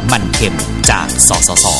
มันเค็มจากสสส.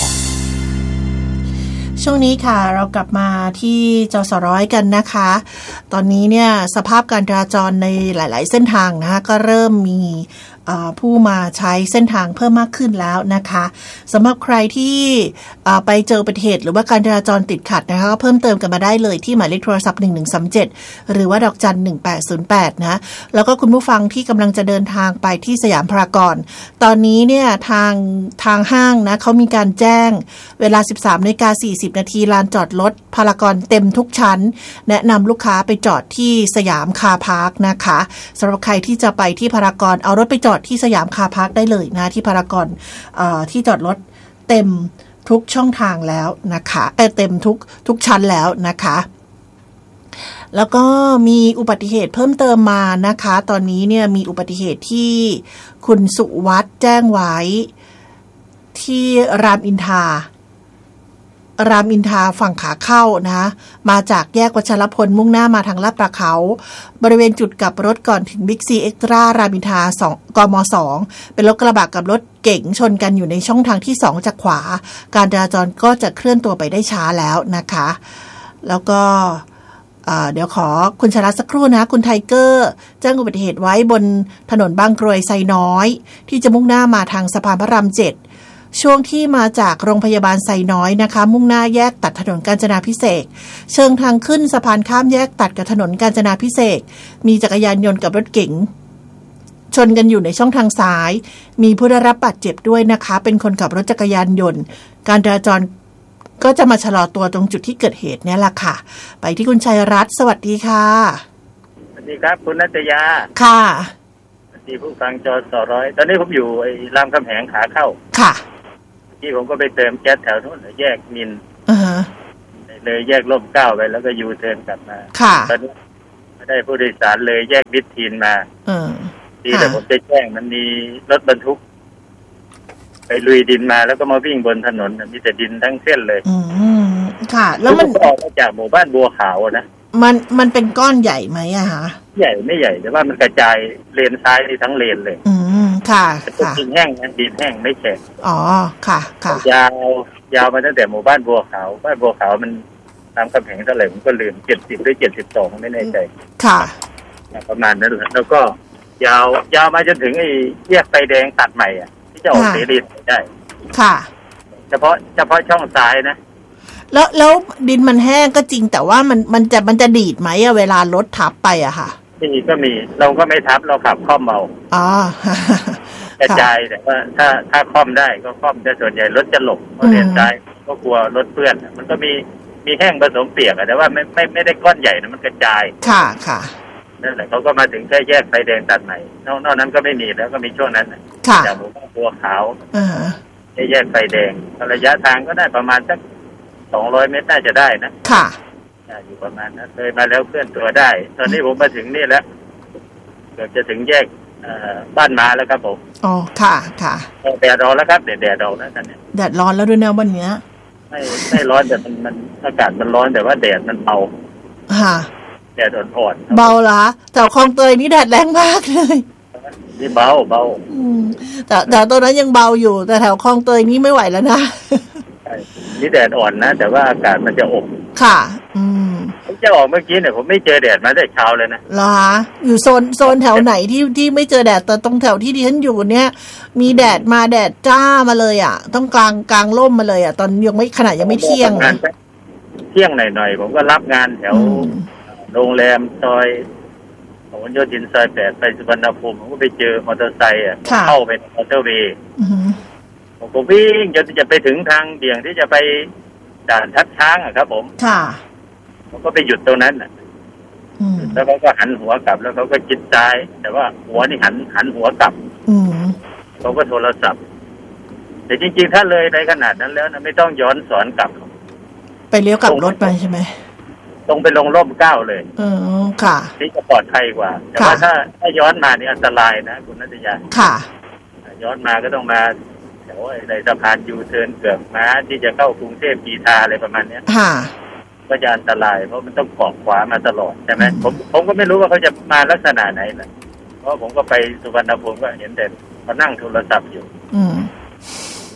ช่วงนี้ค่ะเรากลับมาที่จสร้อยกันนะคะตอนนี้เนี่ยสภาพการจราจรในหลายๆเส้นทางนะคะก็เริ่มมีผู้มาใช้เส้นทางเพิ่มมากขึ้นแล้วนะคะสำหรับใครที่ไปเจออุบัติเหตุหรือว่าการจราจรติดขัดนะคะก็เพิ่มเติมกันมาได้เลยที่หมายเลขโทรศัพท์1137หรือว่าดอกจัน1808นะแล้วก็คุณผู้ฟังที่กำลังจะเดินทางไปที่สยามพารากอนตอนนี้เนี่ยทางห้างนะเขามีการแจ้งเวลา 13:40 นาทีลานจอดรถพารากอนเต็มทุกชั้นแนะนำลูกค้าไปจอดที่สยามคาร์พาร์คนะคะสำหรับใครที่จะไปที่พารากอนเอารถไปจอดที่สยามคาร์พาร์คได้เลยนะที่พารากอนที่จอดรถเต็มทุกช่องทางแล้วนะคะเต็มทุกชั้นแล้วนะคะแล้วก็มีอุบัติเหตุเพิ่มเติมมานะคะตอนนี้เนี่ยมีอุบัติเหตุที่คุณสุวัฒน์แจ้งไว้ที่รามอินทราฝั่งขาเข้านะมาจากแยกวัชรพลมุ่งหน้ามาทางลาดปลาเขาบริเวณจุดกลับรถก่อนถึงบิ๊กซีเอ็กซ์ตร้ารามอินทรา2กม2เป็นรถกระบะกับรถเก๋งชนกันอยู่ในช่องทางที่2จากขวาการจราจรก็จะเคลื่อนตัวไปได้ช้าแล้วนะคะแล้วก็เดี๋ยวขอคุณชลัดสักครู่นะคุณไทเกอร์แจ้งอุบัติเหตุไว้บนถนนบางกรวยไซน้อยที่จะมุ่งหน้ามาทางสะพานพระราม7ช่วงที่มาจากโรงพยาบาลไซน้อยนะคะมุ่งหน้าแยกตัดถนนกาญจนาภิเษกเชิงทางขึ้นสะพานข้ามแยกตัดกับถนนกาญจนาภิเษกมีจักรยานยนต์กับรถเก๋งชนกันอยู่ในช่องทางซ้ายมีผู้ได้รับบาดเจ็บด้วยนะคะเป็นคนขับรถจักรยานยนต์การจราจรก็จะมาชะลอตัวตรงจุดที่เกิดเหตุเนี่ยแหละค่ะไปที่คุณชัยรัตน์สวัสดีค่ะสวัสดีครับคุณณัฐยาค่ะสวัสดีผู้ฟังจสร้อยตอนนี้ผมอยู่รามคำแหงขาเข้าค่ะที่ผมก็ไปเติมแก๊สแถวนู้นแยกมินเลยแยกร่มเก้าไปแล้วก็ยูเทิร์นกลับมาตอนนี้ไม่ได้ผู้โดยสารเลยแยกวิทีนมาที่แต่ผมจะแจ้งมันมีรถบรรทุกไปลุยดินมาแล้วก็มาวิ่งบนถนนมีแต่ดินทั้งเส้นเลยค่ะแล้วมันออกมาจากหมู่บ้านบัวขาวนะมันเป็นก้อนใหญ่ไหมอะคะใหญ่ไม่ใหญ่แต่ว่ามันกระจายเลนซ้ายทั้งเลนเลยค่ะค่ะดินแห้งนะดินแห้งไม่แข็งอ๋อค่ะค่ะยาวมาตั้งแต่หมู่บ้านบัวขาวบ้านบัวขาวมันตามคำแหงเท่าไหร่ผมก็ลืม70หรือ72ไม่แน่ใจค่ะประมาณนั้นแหละแล้วก็ยาวมาจนถึงไอ้แยกไฟแดงตัดใหม่อ่ะที่จะออกเสรีได้ค่ะเฉพาะช่องซ้ายนะแล้วดินมันแห้งก็จริงแต่ว่ามันจะดีดไหมอะเวลารถทับไปอะค่ะก็มีเราก็ไม่ทับเราขับค่อมเอากระจายแต่ว่าถ้าค่อมได้ก็ค่อมแต่ส่วนใหญ่รถจะหลบเพราะเลนซ้ายก็กลัวรถเปื้อนมันก็มีแห้งผสมเปียกแต่ว่าไม่ได้ก้อนใหญ่นะมันกระจายค่ะนั่นแหละเขาก็มาถึงแค่แยกไฟแดงตัดใหม่นอกนั้นก็ไม่มีแล้วก็มีช่วงนั้นจากหมู่บ้านบัวขาวแยกไฟแดงระยะทางก็ได้ประมาณสัก200 เมตรน่าจะได้นะค่ะอยู่ประมาณนั้นเลยมาแล้วเคลื่อนตัวได้ตอนนี้ผมมาถึงนี่แล้วเกือบจะถึงแยกบ้านม้าแล้วครับผมอ๋อค่ะแดดร้อนแล้วครับแดดร้อนแล้วตอนนี้แดดร้อนแล้วด้วยนะวันนี้ไม่ร้อนแต่มันอากาศมันร้อนแต่ว่าแดดมันเบาค่ะแดดอ่อนๆเบาเหรอแต่คลองเตยนี่แดดแรงมากเลยนี่เบาแต่ตอนนั้นยังเบาอยู่แต่แถวคลองเตยนี่ไม่ไหวแล้วนะนี่แดดอ่อนนะแต่ว่าอากาศมันจะอบค่ะผมจะออกเมื่อกี้เนี่ยผมไม่เจอแดดมาแต่เช้าเลยนะเหรอคะอยู่โซนแถวไหนที่ไม่เจอแดดแต่ตรงแถวที่ดิฉันอยู่เนี่ยมีแดดมาแดดจ้ามาเลยอ่ะต้องกลางร่มมาเลยอ่ะตอนยังไม่ขนาดยังไม่เที่ยงนะเที่ยงหน่อยๆผมก็รับงานแถวโรงแรมซอยผลโยธินซอย8ไปสุวรรณภูมิผมก็ไปเจอมอเตอร์ไซค์เข้าไปมอเตอร์เวย์ผมก็วิ่งจะไปถึงทางเบี่ยงที่จะไปด่านทับช้างครับผมผมก็ไปหยุดตรงนั้นแล้วเขาก็หันหัวกลับแล้วเขาก็จิตใจแต่ว่าหัวนี่หันหัวกลับเขาก็โทรศัพท์แต่จริงๆถ้าเลยในขนาดนั้นแล้วนะไม่ต้องย้อนสอนกลับไปเลี้ยวกลับรถไปใช่ไหมตรงไปลงร่มเก้าเลยค่ะนี่จะปลอดภัยกว่าแต่ว่าถ้าย้อนมานี่อันตรายนะคุณณัฐยาค่ะย้อนมาก็ต้องมาแถวในสะพานยูเทิร์นเกือบม้าที่จะเข้ากรุงเทพกีทาอะไรประมาณนี้ก็จะอันตรายเพราะมันต้องขวางขวามาตลอดใช่ไหมผมก็ไม่รู้ว่าเขาจะมาลักษณะไหนนะเพราะผมก็ไปสุวรรณภูมิก็เห็นแต่เขานั่งโทรศัพท์อยู่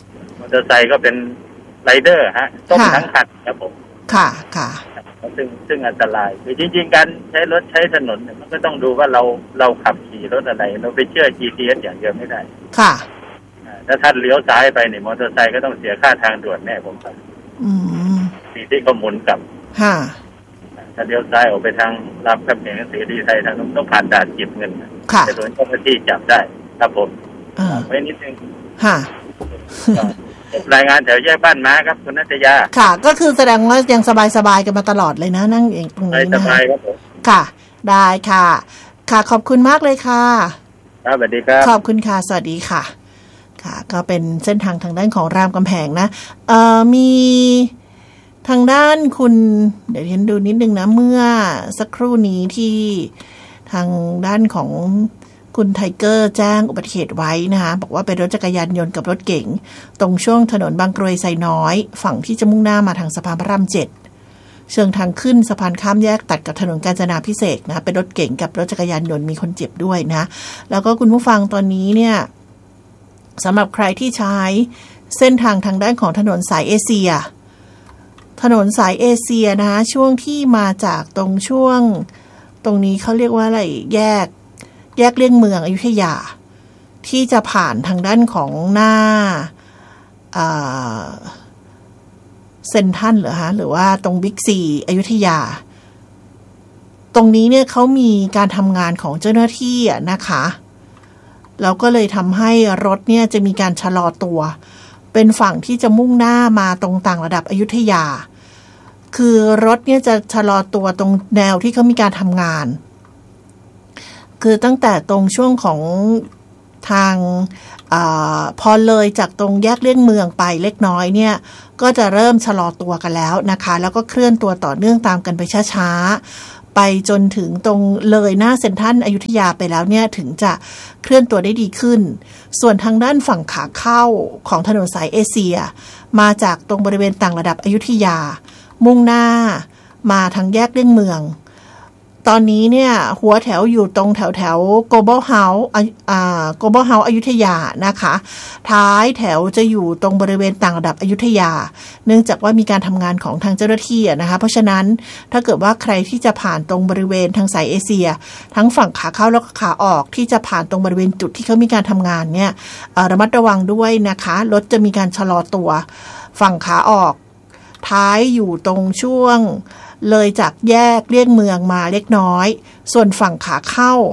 เตอร์ไซค์ก็เป็นไรเดอร์ฮะต้มทั้งคันครับผมค่ะค่ะซึ่งอันตรายคือจริงๆการใช้รถใช้ถนนเนี่ยมันก็ต้องดูว่าเราขับขี่รถอะไรเราไปเชื่อ GPS อย่างเดียวไม่ได้ค่ะถ้าท่านเลี้ยวซ้ายไปเนี่ยมอเตอร์ไซค์ก็ต้องเสียค่าทางด่วนแน่ผมครับที่ก็หมุนกลับค่ะถ้าเลี้ยวซ้ายออกไปทางรามคำแหงเสรีไทยทางต้องผ่านด่านเก็บเงินแต่โดนเจ้าหน้าที่จับได้ครับผมไว้นิดนึงค่ะรายงานแถวแยกบ้านม้าครับคุณนัทยาค่ะก็คือแสดงว่ายังสบายๆกันมาตลอดเลยนะนั่งเองตรงนี้นะสบายครับผมค่ะได้ค่ะค่ะขอบคุณมากเลยค่ะครับสวัสดีครับขอบคุณค่ะสวัสดีค่ะค่ะก็เป็นเส้นทางด้านของรามคำแหงนะมีทางด้านคุณเดี๋ยวเห็นดูนิดนึงนะเมื่อสักครู่นี้ที่ทางด้านของคุณไทเกอร์แจ้งอุบัติเหตุไว้นะคะบอกว่าเป็นรถจักรยานยนต์กับรถเก๋งตรงช่วงถนนบางกรวยไซน้อยฝั่งที่จะมุ่งหน้ามาทางสะพานพระราม7เชิงทางขึ้นสะพานข้ามแยกตัดกับถนนกาญจนาภิเษกนะเป็นรถเก๋งกับรถจักรยานยนต์มีคนเจ็บด้วยนะแล้วก็คุณผู้ฟังตอนนี้เนี่ยสำหรับใครที่ใช้เส้นทางด้านของถนนสายเอเชียนะคะช่วงที่มาจากตรงช่วงตรงนี้เขาเรียกว่าอะไรแยกเลี่ยงเมืองอยุธยาที่จะผ่านทางด้านของหน้าเซ็นทรัลเหรอฮะหรือว่าตรงบิ๊กซีอยุธยาตรงนี้เนี่ยเขามีการทำงานของเจ้าหน้าที่นะคะแล้วก็เลยทำให้รถเนี่ยจะมีการชะลอตัวเป็นฝั่งที่จะมุ่งหน้ามาตรงต่างระดับอยุธยาคือรถเนี่ยจะชะลอตัวตรงแนวที่เขามีการทำงานคือตั้งแต่ตรงช่วงของทางพอเลยจากตรงแยกเลี่ยงเมืองไปเล็กน้อยเนี่ยก็จะเริ่มชะลอตัวกันแล้วนะคะแล้วก็เคลื่อนตัวต่อเนื่องตามกันไปช้าๆไปจนถึงตรงเลยหน้าเซ็นทรัลอยุธยาไปแล้วเนี่ยถึงจะเคลื่อนตัวได้ดีขึ้นส่วนทางด้านฝั่งขาเข้าของถนนสายเอเชียมาจากตรงบริเวณต่างระดับอยุธยามุ่งหน้ามาทางแยกเลี่ยงเมืองตอนนี้เนี่ยหัวแถวอยู่ตรงแถว Global House Global House อยุธยานะคะท้ายแถวจะอยู่ตรงบริเวณต่างระดับอยุธยาเนื่องจากว่ามีการทำงานของทางเจ้าหน้าที่นะคะเพราะฉะนั้นถ้าเกิดว่าใครที่จะผ่านตรงบริเวณทางสายเอเชียทั้งฝั่งขาเข้าแล้วก็ขาออกที่จะผ่านตรงบริเวณจุดที่เขามีการทำงานเนี่ยระมัดระวังด้วยนะคะรถจะมีการชะลอตัวฝั่งขาออกท้ายอยู่ตรงช่วงเลยจากแยกเลี่ยงเมืองมาเล็กน้อยส่วนฝั่งขาเข้า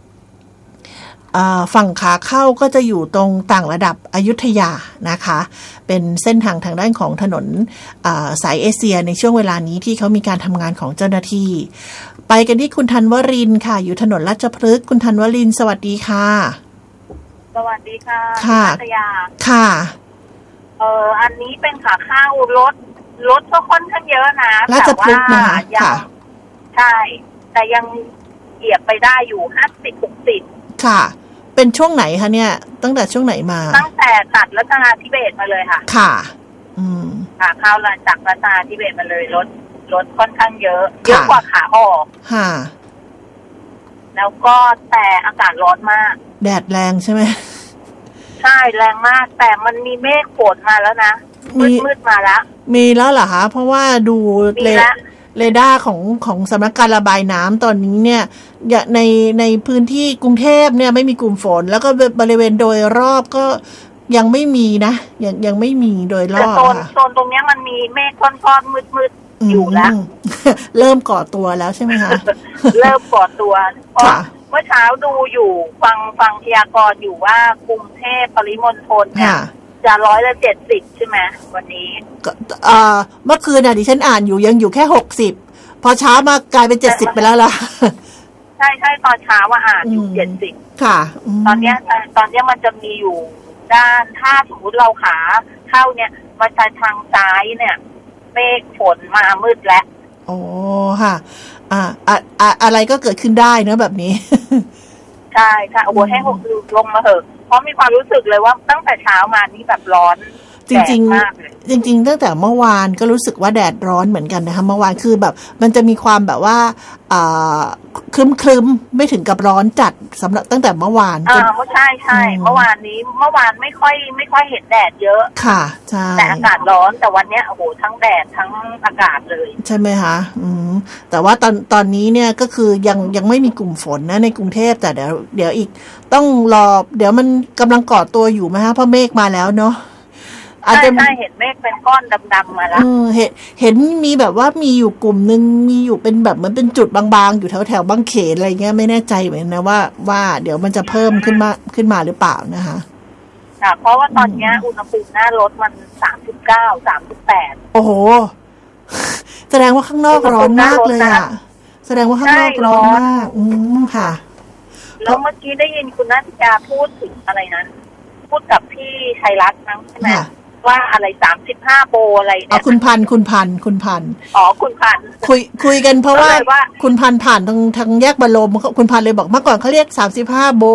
ก็จะอยู่ตรงต่างระดับอยุธยานะคะเป็นเส้นทางด้านของถนนสายเอเชียในช่วงเวลานี้ที่เขามีการทำงานของเจ้าหน้าที่ไปกันที่คุณธันวรินทร์ค่ะอยู่ถนนราชพฤกษ์คุณธันวรินทร์สวัสดีค่ะสวัสดีค่ะค่ะค่ะอันนี้เป็นขาเข้ารถก็ค่อนข้างเยอะนะแต่ว่ายังใช่แต่ยังเหยียบไปได้อยู่50-60 ค่ะเป็นช่วงไหนคะเนี่ยตั้งแต่ช่วงไหนมาตั้งแต่ตัดรัตนาธิเบศมาเลยค่ะค่ะขาเข้าจากรัตนาธิเบศมาเลยรถค่อนข้างเยอะกว่าขาออกค่ะแล้วก็แต่อากาศร้อนมากแดดแรงใช่ไหมใช่แรงมากแต่มันมีเมฆฝนมาแล้วนะมืดมาแล้วมีแล้วเหรอคะเพราะว่าดูเรดาร์ของสำนักการระบายน้ำตอนนี้เนี่ยในพื้นที่กรุงเทพเนี่ยไม่มีกลุ่มฝนแล้วก็บริเวณโดยรอบก็ยังไม่มีนะยังไม่มีโดยรอบค่ะโซนตรงนี้มันมีเมฆก้อนๆมืดๆอยู่แล้วเริ่มก่อตัวแล้วใช่ไหมคะเริ่มก่อตัวเพราะเมื่อเช้าดูอยู่ฟังพยากรณ์อยู่ว่ากรุงเทพปริมณฑลเนี่ยจะ170ใช่ไหมวันนี้เมื่อคืนดิฉันอ่านอยู่ยังอยู่แค่60พอเช้ามากลายเป็น70ไปแล้วล่ะใช่ตอนเช้าว่าอ่านอยู่70 ค่ะตอนนี้มันจะมีอยู่ด้านถ้าสมมติเราขาเข้าเนี่ยมาทางซ้ายเนี่ยเมฆฝนมามืดแล้วโอ้ค่ะอะไรก็เกิดขึ้นได้นะแบบนี้ใช่ค่ะโอ้โหให้6ลงมาเถอะเพราะมีความรู้สึกเลยว่าตั้งแต่เช้ามานี่แบบร้อนจริงๆจริงๆตั้งแต่เมื่อวานก็รู้สึกว่าแดดร้อนเหมือนกันนะคะเมื่อวานคือแบบมันจะมีความแบบว่าครึ้มๆไม่ถึงกับร้อนจัดสำหรับตั้งแต่เมื่อวานใช่เมื่อวานไม่ค่อยเห็นแดดเยอะค่ะใช่แต่อากาศร้อนแต่วันนี้โอ้โหทั้งแดดทั้งอากาศเลยใช่ไหมคะแต่ว่าตอนนี้เนี่ยก็คือยังไม่มีกลุ่มฝนนะในกรุงเทพแต่เดี๋ยวอีกต้องรอเดี๋ยวมันกำลังก่อตัวอยู่ไหมคะเพราะเมฆมาแล้วเนาะอาจจะเห็นเมฆเป็นก้อนดำๆมาแล้วเห็นมีแบบว่ามีอยู่กลุ่มนึงมีอยู่เป็นแบบเหมือนเป็นจุดบางๆอยู่แถวบางเขนอะไรเงี้ยไม่แน่ใจเหมือนนะว่าเดี๋ยวมันจะเพิ่มขึ้นมาหรือเปล่านะคะค่ะเพราะว่าตอนนี้อุณหภูมิหน้ารถมัน39 38 โอ้โหแสดงว่าข้างนอกร้อนมากเลยอ่ะแสดงว่าข้างนอกร้อนมากค่ะแล้วเมื่อกี้ได้ยินคุณนัทยาพูดถึงอะไรนะพูดกับพี่ชัยรัตน์นะใช่ไหมว่าอะไร35โบอะไรเนี่ยคุณพันคุณพันคุณพันคุยกันเพราะว่าคุณพันผ่านทางแยกบรมคุณพันเลยบอกเมื่อก่อนเขาเรียก35โบ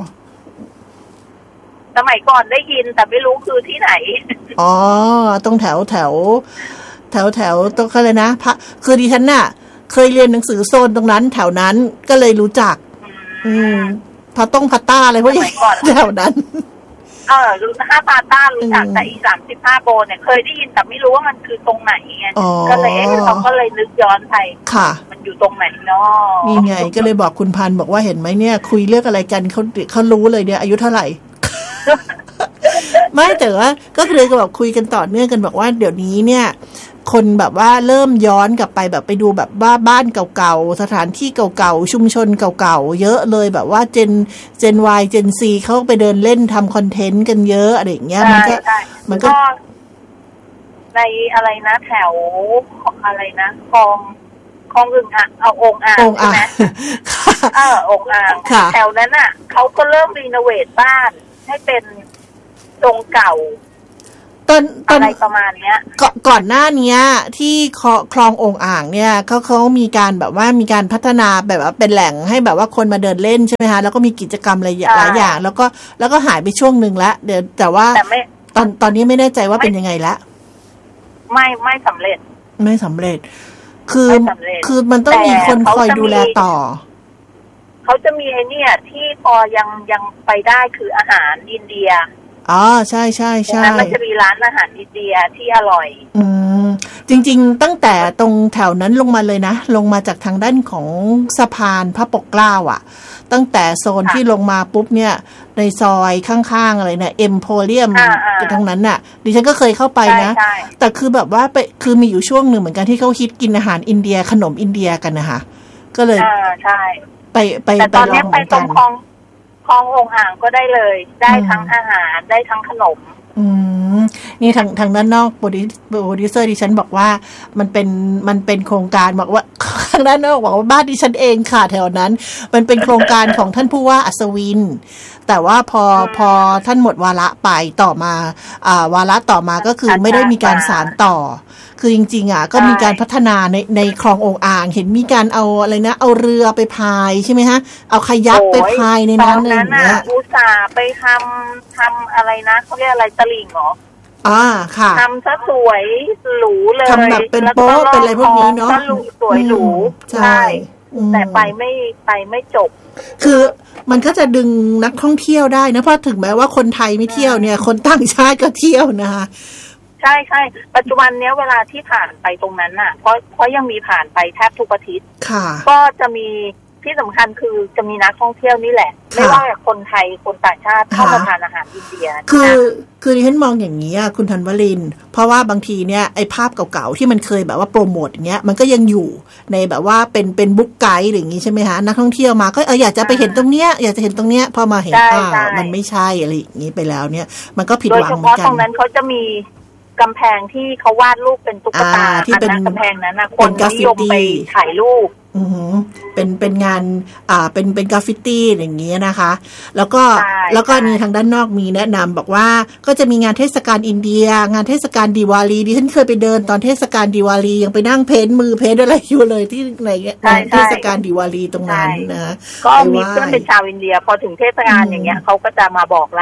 สมัยก่อนได้ยินแต่ไม่รู้คือที่ไหนอ๋อตรงแถวตรงอะไรนะคือดิฉันน่ะเคยเรียนหนังสือโซนตรงนั้นแถวนั้นก็เลยรู้จักพัตต้าอะไรพวกนี้แถวนั้นรู้5พาต้ารู้จักแต่อี35โบเนี่ยเคยได้ยินแต่ไม่รู้ว่ามันคือตรงไหนไงก็เลยเขาก็เลยนึกย้อนไปค่ะมันอยู่ตรงไหนเนาะนี่ไงก็เลยบอกคุณพันบอกว่าเห็นไหมเนี่ยคุยเรื่องอะไรกันเขารู้เลยเนี่ยอายุเท่าไหร่ ไม่แต่ว่าก็เลยก็แบบคุยกันต่อเนื่องกันบอกว่าเดี๋ยวนี้เนี่ยคนแบบว่าเริ่มย้อนกลับไปแบบไปดูแบบว่าบ้านเก่าๆสถานที่เก่าๆชุมชนเก่าๆเยอะเลยแบบว่าเจน Y เจน C เขาไปเดินเล่นทำคอนเทนต์กันเยอะอะไรอย่างเงี้ยมันก็ในอะไรนะแถวอะไรนะคลองอึ่งอ่างเอาองอ่างใช่ไหมองอ่างแถวนั้นอ่ะเขาก็เริ่มรีโนเวทบ้านให้เป็นทรงเก่าอะไรประมาณเนี้ยก่อนหน้านี้ที่คลององอ่างเนี่ยเขามีการแบบว่ามีการพัฒนาแบบว่าเป็นแหล่งให้แบบว่าคนมาเดินเล่นใช่ไหมคะแล้วก็มีกิจกรรมหลายอย่างแล้วก็หายไปช่วงนึงแล้วเดี๋ยวแต่ว่าตอนนี้ไม่แน่ใจว่าเป็นยังไงละไม่สำเร็จคือมันต้องมีคนคอยดูแลต่อเขาจะมีไอ้นี่ที่พอยังไปได้คืออาหารอินเดียอ๋อใช่มันจะมีร้านอาหารอินเดียที่อร่อยจริงๆตั้งแต่ตรงแถวนั้นลงมาเลยนะลงมาจากทางด้านของสะพานพระปกเกล้าอ่ะตั้งแต่โซนที่ลงมาปุ๊บเนี่ยในซอยข้างๆอะไรเนี่ยเอ็มโพเรียมตรงนั้นน่ะดิฉันก็เคยเข้าไปนะแต่คือแบบว่าคือมีอยู่ช่วงหนึ่งเหมือนกันที่เขาฮิตกินอาหารอินเดียขนมอินเดียกันนะคะก็เลยใช่ไปแต่ตอนนี้ไปตรงคลององอ่างก็ได้เลยได้ทั้งอาหารได้ทั้งขนมนี่ทางด้านนอกโปรดิวเซอร์ดิฉันบอกว่ามันเป็นโครงการบอกว่าทางด้านนอกบอกว่าบ้านดิฉันเองค่ะแถวนั้นมันเป็นโครงการของท่านผู้ว่าอัศวินแต่ว่าพอท่านหมดวาระไปต่อมาวาระต่อมาก็คือไม่ได้มีการสานต่อคือจริงๆก็มีการพัฒนาในคลององอ่างเห็นมีการเอาอะไรนะเอาเรือไปพายใช่ไหมฮะเอาคายักไปพายในนั้นอะไรอย่างเงี้ยอุตส่าห์ไปทำอะไรนะเขาเรียกอะไรตะลิ่งเหรอค่ะทำซะสวยหรูเลยทำแบบเป็นโป๊ะเป็นอะไรพวกนี้เนาะสวยหรูใช่แต่ไปไม่จบคือมันก็จะดึงนักท่องเที่ยวได้นะเพราะถึงแม้ว่าคนไทยไม่เที่ยวเนี่ยคนต่างชาติก็เที่ยวนะคะใช่ปัจจุบันเนี้ยเวลาที่ผ่านไปตรงนั้นน่ะเพราะยังมีผ่านไปแทบทุกอาทิตย์ก็จะมีที่สำคัญคือจะมีนักท่องเที่ยวนี่แหละไม่ว่าคนไทยคนต่างชาติเข้ามาทานอาหารอินเดียคือดิฉันมองอย่างนี้คุณธัญวรินทร์เพราะว่าบางทีเนี่ยไอ้ภาพเก่าๆที่มันเคยแบบว่าโปรโมทอย่างเงี้ยมันก็ยังอยู่ในแบบว่าเป็นบุ๊กไกด์อะไรอย่างงี้ใช่ไหมคะนักท่องเที่ยวมาก็อยากจะไปเห็นตรงเนี้ยอยากจะเห็นตรงเนี้ยพอมาเห็นมันไม่ใช่อะไรอย่างงี้ไปแล้วเนี่ยมันก็ผิดหวังเหมือนกันโดยเฉพาะตรงนั้นเขาจะมีกำแพงที่เขาวาดรูปเป็นตุ๊กตาที่เป็นกำแพงนั้นนะคนนิยมไปถ่ายรูปเป็นงานเป็นกราฟฟิตี้อย่างเงี้ยนะคะแล้วก็นี่ทางด้านนอกมีแนะนำบอกว่าก็จะมีงานเทศกาลอินเดียงานเทศกาลดิวาลีดิฉันเคยไปเดินตอนเทศกาลดิวาลียังไปนั่งเพ้นมือเพ้นอะไรอยู่เลยที่ในเทศกาลดิวาลีตรงนั้นนะก็มีเพื่อนเป็นชาวอินเดียพอถึงเทศกาลอย่างเงี้ยเขาก็จะมาบอกแล้วบอก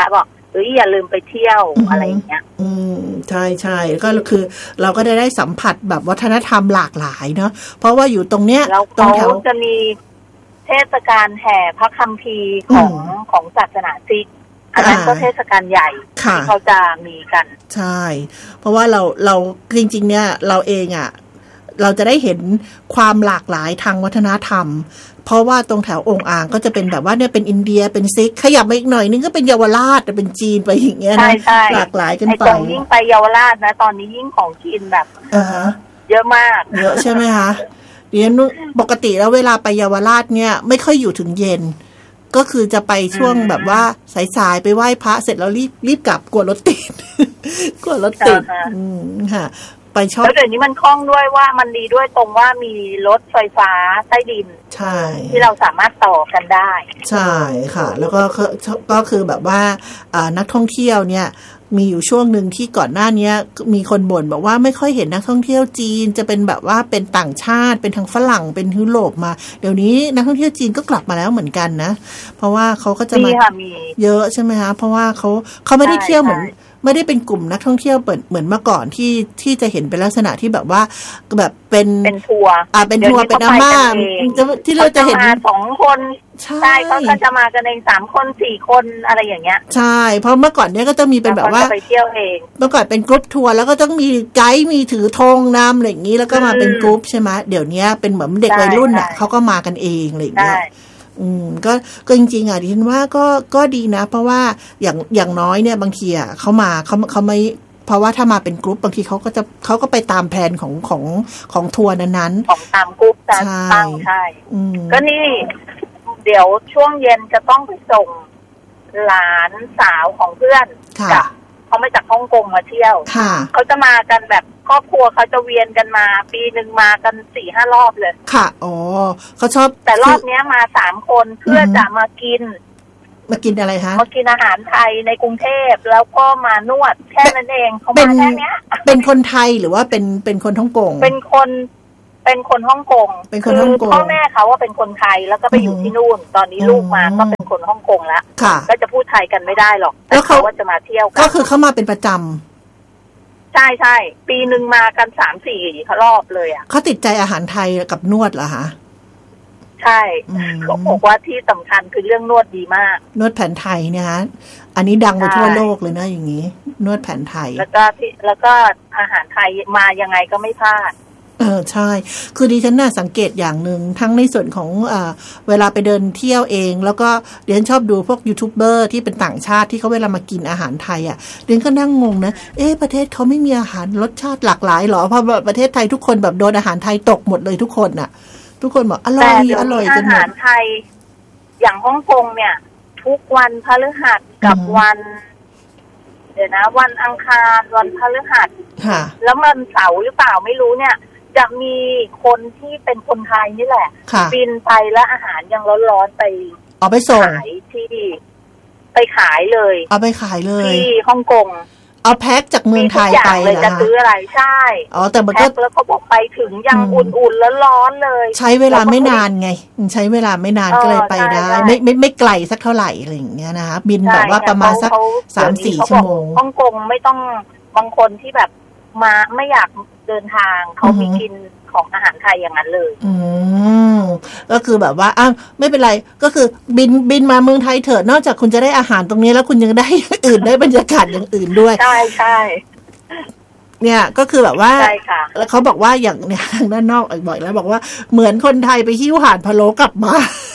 อย่าลืมไปเที่ยวอะไรอย่างเงี้ยใช่ก็คือเราก็ได้สัมผัสแบบวัฒนธรรมหลากหลายเนาะเพราะว่าอยู่ตรงเนี้ยตรงแถวจะมีเทศกาลแห่พระคัมภีร์ของศาสนาซิกอันนั้นก็เทศกาลใหญ่ที่เขาจะมีกันใช่เพราะว่าเราจริงๆเนี่ยเราเองอ่ะเราจะได้เห็นความหลากหลายทางวัฒนธรรมเพราะว่าตรงแถวองค์อ่างก็จะเป็นแบบว่าเนี่ยเป็นอินเดียเป็นซิกขยับมาอีกหน่อยนึงก็เป็นเยาวราชเป็นจีนไปอย่างเงี้ยนะหลากหลายกันไปตรงยิ่งไปเยาวราชนะตอนนี้ยิ่งของกินแบบเยอะมากเยอะใช่ไหมคะเดี๋ยวปกติแล้วเวลาไปเยาวราชเนี่ยไม่ค่อยอยู่ถึงเย็นก็คือจะไปช่วงแบบว่าสายๆไปไหว้พระเสร็จแล้วรีบกลับกลัวรถติดกลัวรถติดค่ะไปชอบแล้วเดี๋ยวนี้มันคล่องด้วยว่ามันดีด้วยตรงว่ามีรถไฟฟ้าใต้ดินใช่ที่เราสามารถต่อกันได้ใช่ค่ะแล้วก็คือแบบว่านักท่องเที่ยวเนี่ยมีอยู่ช่วงหนึ่งที่ก่อนหน้านี้มีคนบ่นบอกว่าไม่ค่อยเห็นนักท่องเที่ยวจีนจะเป็นแบบว่าเป็นต่างชาติเป็นทางฝรั่งเป็นยุโรปมาเดี๋ยวนี้นักท่องเที่ยวจีนก็กลับมาแล้วเหมือนกันนะเพราะว่าเขาก็จะมาเยอะใช่ไหมคะเพราะว่าเขาไม่ได้เที่ยวเหมือนไม่ได้เป็นกลุ่มนักท่องเที่ยวเหมือนเมื่อก่อนที่จะเห็นเป็นลักษณะที่แบบว่าแบบเป็นทัวร์เป็นทัวร์เป็นอาม่าที่เราจะเห็น 2 คนใช่เขาจะมากันเอง3 คน 4 คนอะไรอย่างเงี้ยใช่เพราะเมื่อก่อนเนี้ยก็จะมีเป็นแบบว่าไปเที่ยวเองเมื่อก่อนเป็นกรุ๊ปทัวร์แล้วก็ต้องมีไกด์มีถือธงนำอะไรอย่างนี้แล้วก็มาเป็นกรุ๊ปใช่ไหมเดี๋ยวนี้เป็นเหมือนเด็กวัยรุ่นอ่ะเขาก็มากันเองอะไรอย่างเงี้ยก็จริงๆอ่ะดิฉันว่าก็ดีนะเพราะว่าอย่างน้อยเนี่ยบางทีอ่ะเขาไม่เพราะว่าถ้ามาเป็นกรุ๊ปบางทีเขาก็ไปตามแผนของทัวร์นั้นๆของตามกรุ๊ปตั้งใช่ก็นี่เดี๋ยวช่วงเย็นจะต้องไปส่งหลานสาวของเพื่อนเขามาจากฮ่องกงมาเที่ยวเขาจะมากันแบบครอบครัวเขาจะเวียนกันมาปีนึงมากัน 4-5 รอบเลยค่ะอ๋อเขาชอบแต่รอบนี้มา3 คนเพื่อจะมากินอะไรคะมากินอาหารไทยในกรุงเทพแล้วก็มานวดแค่นั้นเองเขามาแค่นี้เป็นคนไทยหรือว่าเป็นคนฮ่องกงเป็นคนฮ่องกงคือพ่อแม่เขาว่าเป็นคนไทยแล้วก็ไปอยู่ที่นู่นตอนนี้ลูกมาก็เป็นคนฮ่องกงแล้วก็จะพูดไทยกันไม่ได้หรอกแล้วเขาว่าจะมาเที่ยวกันก็คือเขามาเป็นประจำใช่ปีนึงมากัน 3-4 รอบเลยอ่ะเขาติดใจอาหารไทยกับนวดเหรอคะใช่เขาบอกว่าที่สำคัญคือเรื่องนวดดีมากนวดแผนไทยเนี่ยฮะอันนี้ดังไปทั่วโลกเลยนะอย่างนี้นวดแผนไทยแล้วก็อาหารไทยมายังไงก็ไม่พลาดใช่คือดิฉันน่าสังเกตอย่างหนึ่งทั้งในส่วนของเวลาไปเดินเที่ยวเองแล้วก็ดิฉันชอบดูพวกยูทูบเบอร์ที่เป็นต่างชาติที่เขาเวลามากินอาหารไทยอ่ะดิฉันก็นั่งงงนะประเทศเขาไม่มีอาหารรสชาติหลากหลายหรอเพราะประเทศไทยทุกคนแบบโดนอาหารไทยตกหมดเลยทุกคนน่ะทุกคนบอกอร่อยกันหมดอาหารไทยอย่างฮ่องกงเนี่ยทุกวันพฤหัสกับวันเดี๋ยวนะวันอังคารวันพฤหัสแล้ววันเสาร์หรือเปล่าไม่รู้เนี่ยจะมีคนที่เป็นคนไทยนี่แหละบินไปแล้วอาหารยังร้อนๆไปเอาไปส่งขายที่ไปขายเลยเอาไปขายเลยที่ฮ่องกงเอาแพ็คจากเมืองไทยไปเลยจะซื้ออะไรใช่แต่มันก็แล้วเขาบอกไปถึงยังอุ่นๆแล้วร้อนเลยใช้เวลาไม่นานไงใช้เวลาไม่นานก็เลยไปได้ไม่ไกลสักเท่าไหร่อะไรอย่างเงี้ยนะคะบินแบบว่าประมาณสัก 3-4 ชั่วโมงฮ่องกงไม่ต้องบางคนที่แบบมาไม่อยากเดินทางเขามีกินของอาหารไทยอย่างนั้นเลยก็คือแบบว่าไม่เป็นไรก็คือบินมาเมืองไทยเถอะนอกจากคุณจะได้อาหารตรงนี้แล้วคุณยังได้อื่นได้บรรยากาศอย่างอื่นด้วยใช่เนี่ยก็คือแบบว่าแล้วเขาบอกว่าอย่างเนี่ยทางด้านนอกบ่อยแล้วบอกว่าเหมือนคนไทยไปหิ้วห่านพะโล้กลับมา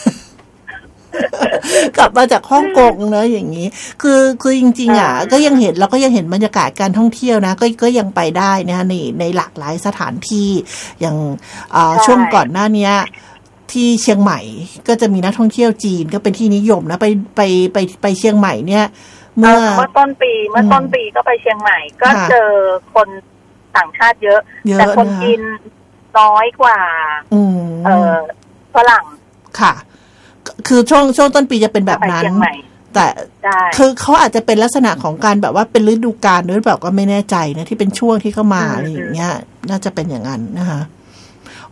กลับมาจากฮ่องกงนะอย่างนี้คือจริงๆก็ยังเห็นเราก็ยังเห็นบรรยากาศการท่องเที่ยวนะก็ยังไปได้นะในหลากหลายสถานที่อย่างช่วงก่อนหน้านี้ที่เชียงใหม่ก็จะมีนักท่องเที่ยวจีนก็เป็นที่นิยมนะไปเชียงใหม่เนี่ยเมื่อต้นปีก็ไปเชียงใหม่ก็เจอคนต่างชาติเยอะแต่คนจีนน้อยกว่าฝรั่งค่ะคือช่วงต้นปีจะเป็นแบบนั้นแต่คือเขาอาจจะเป็นลักษณะของการแบบว่าเป็นฤดูกาลหรือแบบก็ไม่แน่ใจนะที่เป็นช่วงที่เข้ามาอะไรอย่างเงี้ยน่าจะเป็นอย่างนั้นนะคะโ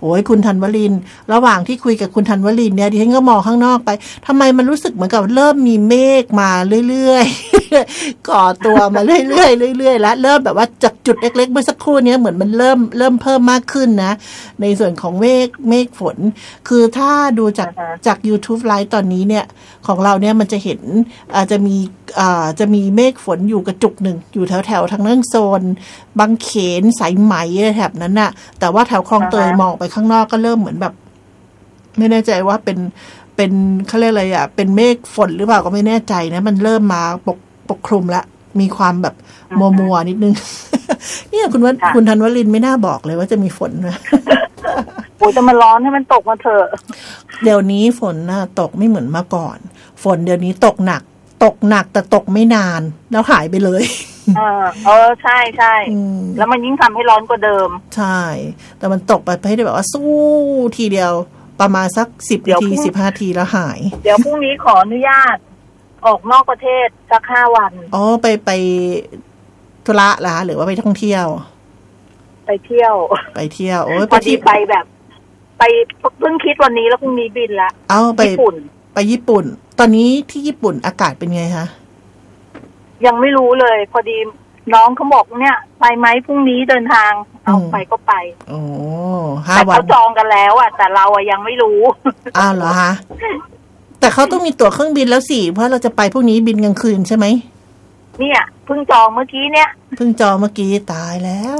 โอ้ยคุณธัญวลินระหว่างที่คุยกับคุณธัญวลินเนี่ยดิฉันก็มองข้างนอกไปทำไมมันรู้สึกเหมือนกับเริ่มมีเมฆมาเรื่อยๆ ก่อตัวมาเรื่อยๆเรื่อยๆแล้วเริ่มแบบว่าจากจุดเล็กๆเมื่อสักครู่นี้เหมือนมันเริ่มเพิ่มมากขึ้นนะในส่วนของเมฆฝนคือถ้าดูจาก YouTube Live ตอนนี้เนี่ยของเราเนี่ยมันจะเห็นจะมีเมฆฝนอยู่กระจุกหนึ่งอยู่แถวๆทางนั้นโซนบางเขนสายไหมแถบนั้นน่ะแต่ว่าแถวคลองเตยมองไปข้างนอกก็เริ่มเหมือนแบบไม่แน่ใจว่าเป็นเขาเรียกอะไรเป็นเมฆฝนหรือเปล่าก็ไม่แน่ใจนะมันเริ่มมาปกคลุมละมีความแบบมัวนิดนึงเนี่ยคุณธัญวลินไม่น่าบอกเลยว่าจะมีฝนนะโอ้ยจะมาร้อนให้มันตกมาเถอะเดี๋ยวนี้ฝนน่ะตกไม่เหมือนเมื่อก่อนฝนเดี๋ยวนี้ตกหนักแต่ตกไม่นานแล้วหายไปเลยใช่ใช่แล้วมันยิ่งทำให้ร้อนกว่าเดิมใช่แต่มันตกไปให้ได้แบบว่าสู้ทีเดียวประมาณสัก10 นาที15 นาทีแล้วหายเดี๋ยวพรุ่งนี้ขออนุญาตออกนอกประเทศสัก5 วันไปธุระเหรอหรือว่าไปท่องเที่ยวไปเที่ยวโอ้ยพอดีไปแบบไปเพิ่งคิดวันนี้แล้วพรุ่งนี้บินละไปญี่ปุ่นตอนนี้ที่ญี่ปุ่นอากาศเป็นไงคะยังไม่รู้เลยพอดีน้องเขาบอกเนี่ยไปไหมพรุ่งนี้เดินทางเอาไปก็ไป 5 วันแต่เขาจองกันแล้วอ่ะแต่เรายังไม่รู้เหรอคะแต่เขาต้องมีตั๋วเครื่องบินแล้วสิเพราะเราจะไปพรุ่งนี้บินกลางคืนใช่ไหมเนี่ยเพิ่งจองเมื่อกี้เนี่ยตายแล้ว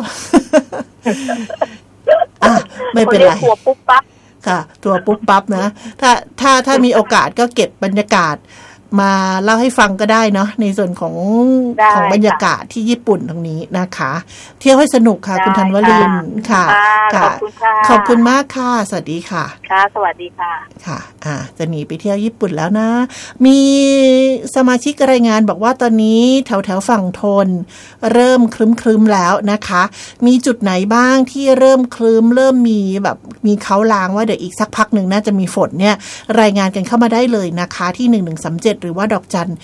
ไม่เป็นไรตัวปุ๊บปั๊บค่ะตัวปุ๊บปั๊บนะถ้ามีโอกาสก็เก็บบรรยากาศมาเล่าให้ฟังก็ได้เนาะในส่วนของบรรยากาศที่ญี่ปุ่นตรงนี้นะคะเที่ยวให้สนุกค่ะคุณธัญวลินค่ะขอบคุณมากค่ะสวัสดีค่ะค่ะสวัสดีค่ะค่ะจะหนีไปเที่ยวญี่ปุ่นแล้วนะมีสมาชิกรายงานบอกว่าตอนนี้แถวฝั่งทนเริ่มครึ้มแล้วนะคะมีจุดไหนบ้างที่เริ่มครึ้มเริ่มมีแบบมีเขาลางว่าเดี๋ยวอีกสักพักหนึ่งน่าจะมีฝนเนี่ยรายงานกันเข้ามาได้เลยนะคะที่1137หรือว่าดอกจัน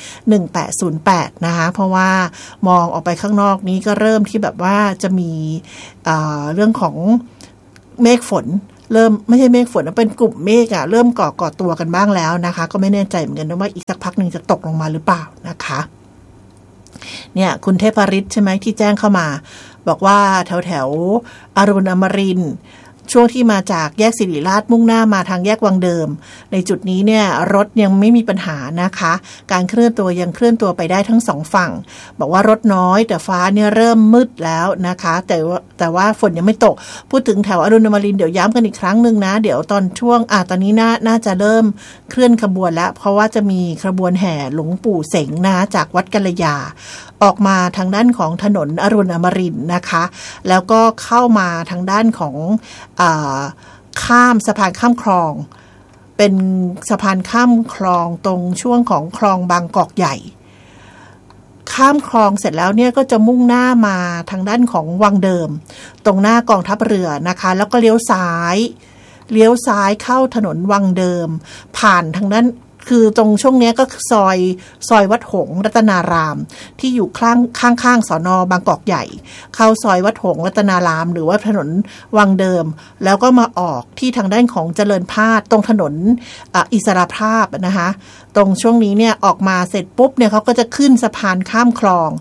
1808นะคะเพราะว่ามองออกไปข้างนอกนี้ก็เริ่มที่แบบว่าจะมีเรื่องของเมฆฝนเริ่มไม่ใช่เมฆฝนเป็นกลุ่มเมฆเริ่มก่อตัวกันบ้างแล้วนะคะก็ไม่แน่ใจเหมือนกันว่าอีกสักพักนึงจะตกลงมาหรือเปล่านะคะเนี่ยคุณเทพฤทธิ์ใช่ไหมที่แจ้งเข้ามาบอกว่าแถวอรุณอมรินทร์ช่วงที่มาจากแยกศิริราชมุ่งหน้ามาทางแยกวังเดิมในจุดนี้เนี่ยรถยังไม่มีปัญหานะคะการเคลื่อนตัวยังเคลื่อนตัวไปได้ทั้ง2ฝั่งบอกว่ารถน้อยแต่ฟ้าเนี่ยเริ่มมืดแล้วนะคะแต่ว่าฝนยังไม่ตกพูดถึงแถวอรุณอมรินทร์เดี๋ยวย้ำกันอีกครั้งนึงนะเดี๋ยวตอนช่วงตอนนี้น่าจะเริ่มเคลื่อนขบวนแล้วเพราะว่าจะมีขบวนแห่หลวงปู่เสงนะจากวัดกัลยาออกมาทางด้านของถนนอรุณอมรินทร์นะคะแล้วก็เข้ามาทางด้านของข้ามสะพานข้ามคลองเป็นสะพานข้ามคลองตรงช่วงของคลองบางกอกใหญ่ข้ามคลองเสร็จแล้วเนี่ยก็จะมุ่งหน้ามาทางด้านของวังเดิมตรงหน้ากองทัพเรือนะคะแล้วก็เลี้ยวซ้ายเข้าถนนวังเดิมผ่านทางด้านคือตรงช่วงนี้ก็ซอยวัดหงส์รัตนารามที่อยู่ข้างสน.บางกอกใหญ่เข้าซอยวัดหงส์รัตนารามหรือว่าถนนวังเดิมแล้วก็มาออกที่ทางด้านของเจริญพาสตรงถนนอิสรภาพนะคะตรงช่วงนี้เนี่ยออกมาเสร็จปุ๊บเนี่ยเขาก็จะขึ้นสะพานข้ามคลอง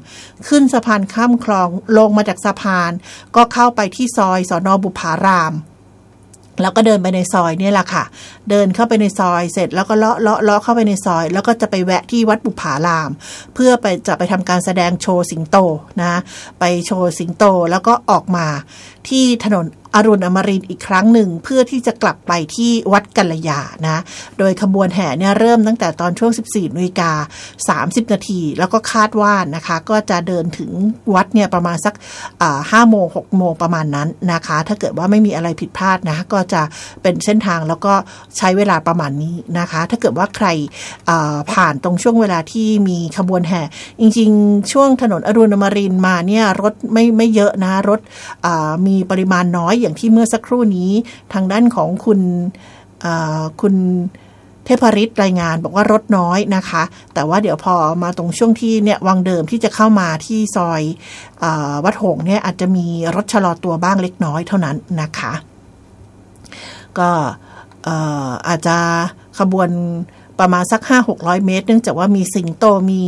ลงมาจากสะพานก็เข้าไปที่ซอยสน.บุพารามแล้วก็เดินไปในซอยนี่แหละค่ะเดินเข้าไปในซอยเสร็จแล้วก็เลาะเข้าไปในซอยแล้วก็จะไปแวะที่วัดบุพารามเพื่อจะไปทำการแสดงโชว์สิงโตนะไปโชว์สิงโตแล้วก็ออกมาที่ถนนอรุณอมรินทร์อีกครั้งหนึ่งเพื่อที่จะกลับไปที่วัดกัลยานะโดยขบวนแห่เนี่ยเริ่มตั้งแต่ตอนช่วง 14:30 นาทีแล้วก็คาดว่านะคะก็จะเดินถึงวัดเนี่ยประมาณสัก5 โมง 6 โมงประมาณนั้นนะคะถ้าเกิดว่าไม่มีอะไรผิดพลาดนะก็จะเป็นเส้นทางแล้วก็ใช้เวลาประมาณนี้นะคะถ้าเกิดว่าใครผ่านตรงช่วงเวลาที่มีขบวนแห่จริงๆช่วงถนนอรุณอมรินทร์มาเนี่ยรถไม่เยอะนะรถมีปริมาณน้อยอย่างที่เมื่อสักครู่นี้ทางด้านของคุณเทพฤทธิ์รายงานบอกว่ารถน้อยนะคะแต่ว่าเดี๋ยวพอมาตรงช่วงที่เนี่ยวังเดิมที่จะเข้ามาที่ซอยวัดหงส์เนี่ยอาจจะมีรถชะลอตัวบ้างเล็กน้อยเท่านั้นนะคะก็อาจจะขบวนประมาณสัก 500-600 เมตรเนื่องจากว่ามีสิงโต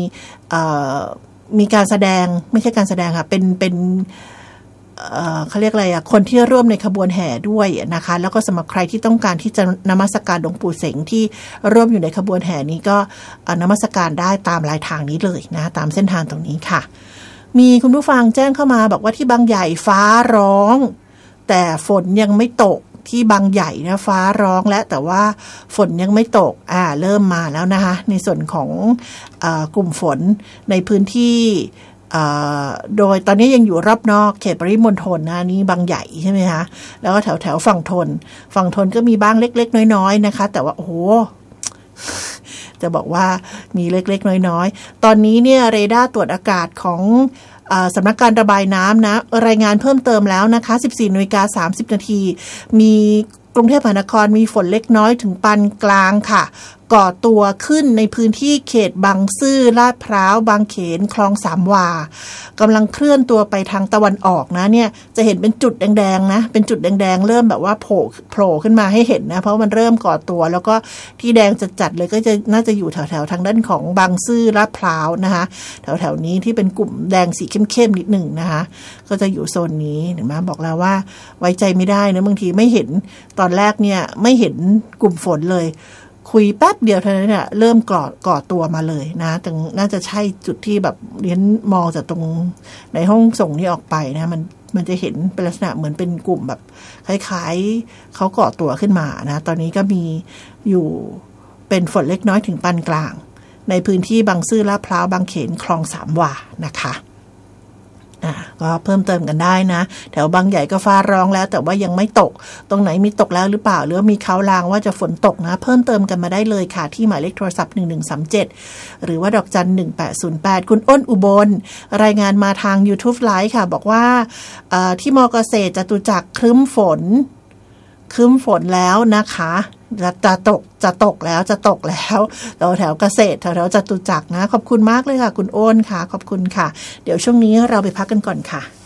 มีการแสดงไม่ใช่การแสดงค่ะเป็นเขาเรียกอะไรคนที่ร่วมในขบวนแห่ด้วยนะคะแล้วก็สำหรับใครที่ต้องการที่จะนมัสการหลวงปู่เสงที่ร่วมอยู่ในขบวนแห่นี้ก็นมัสการได้ตามรายทางนี้เลยนะตามเส้นทางตรงนี้ค่ะมีคุณผู้ฟังแจ้งเข้ามาบอกว่าที่บางใหญ่ฟ้าร้องแต่ฝนยังไม่ตกที่บางใหญ่นะฟ้าร้องแล้วแต่ว่าฝนยังไม่ตกเริ่มมาแล้วนะคะในส่วนของกลุ่มฝนในพื้นที่โดยตอนนี้ยังอยู่รอบนอกเขตปริมณฑลนะนี่บางใหญ่ใช่ไหมคะแล้วก็แถวฝั่งทนก็มีบ้างเล็กๆน้อยๆนะคะแต่ว่าโอ้โหจะบอกว่ามีเล็กๆน้อยๆตอนนี้เนี่ยเรดาร์ตรวจอากาศของสำนักการระบายน้ำนะรายงานเพิ่มเติมแล้วนะคะ 14:30 นาทีมีกรุงเทพมหานครมีฝนเล็กน้อยถึงปานกลางค่ะก่อตัวขึ้นในพื้นที่เขตบางซื่อลาดพร้าวบางเขนคลองสามวากำลังเคลื่อนตัวไปทางตะวันออกนะเนี่ยจะเห็นเป็นจุดแดงๆนะเป็นจุดแดงๆเริ่มแบบว่าโผล่ขึ้นมาให้เห็นนะเพราะมันเริ่มก่อตัวแล้วก็ที่แดงจัดๆเลยก็จะน่าจะอยู่แถวๆทางด้านของบางซื่อลาดพร้าวนะคะแถวๆนี้ที่เป็นกลุ่มแดงสีเข้มๆนิดหนึ่งนะคะก็จะอยู่โซนนี้เห็นไหมบอกแล้วว่าไว้ใจไม่ได้นะบางทีไม่เห็นตอนแรกเนี่ยไม่เห็นกลุ่มฝนเลยคุยแป๊บเดียวเท่านั้นเนี่ยเริ่มก่อตัวมาเลยนะแต่น่าจะใช่จุดที่แบบเรียนมองจากตรงในห้องส่งนี่ออกไปนะมันจะเห็นเป็นลักษณะเหมือนเป็นกลุ่มแบบคล้ายๆเขาก่อตัวขึ้นมานะตอนนี้ก็มีอยู่เป็นฝนเล็กน้อยถึงปานกลางในพื้นที่บางซื่อลาดพร้าวบางเขนคลองสามวานะคะก็เพิ่มเติมกันได้นะแถวบางใหญ่ก็ฟ้าร้องแล้วแต่ว่ายังไม่ตกตรงไหนมีตกแล้วหรือเปล่าหรือมีข่าวลางว่าจะฝนตกนะเพิ่มเติมกันมาได้เลยค่ะที่หมายเลขโทรศัพท์1137หรือว่าดอกจัน1808คุณอ้นอุบลรายงานมาทาง YouTube Live ค่ะบอกว่าที่มอเกษตรจตุจักรครึ้มฝนแล้วนะคะจะตกแล้วแถวเกษตรแถวจตุจักรนะขอบคุณมากเลยค่ะคุณโอนค่ะขอบคุณค่ะเดี๋ยวช่วงนี้เราไปพักกันก่อนค่ะ